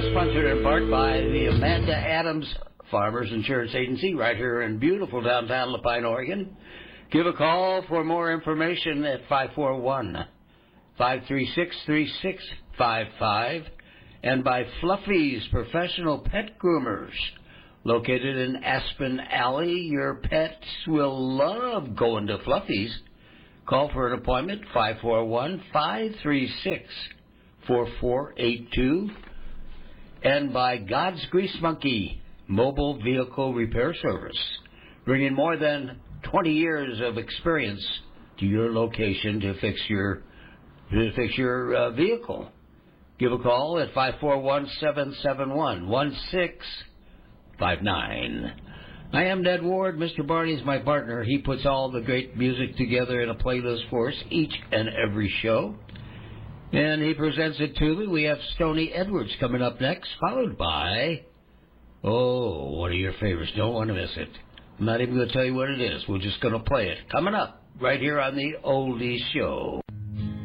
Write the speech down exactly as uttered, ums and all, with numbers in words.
is sponsored in part by the Amanda Adams Farmers Insurance Agency right here in beautiful downtown Lapine, Oregon. Give a call for more information at five four one, five three six, three six five five and by Fluffy's Professional Pet Groomers. Located in Aspen Alley, your pets will love going to Fluffy's. Call for an appointment, five four one, five three six, four four eight two. And by God's Grease Monkey Mobile Vehicle Repair Service, bringing more than twenty years of experience to your location to fix your to fix your uh, vehicle. Give a call at five four one, seven seven one, one six five nine. I am Ned Ward. Mister Barney's my partner. He puts all the great music together in a playlist for us each and every show. And he presents it to me. We have Stoney Edwards coming up next, followed by, oh, one of your favorites. Don't want to miss it. I'm not even going to tell you what it is. We're just going to play it. Coming up right here on the Oldies Show.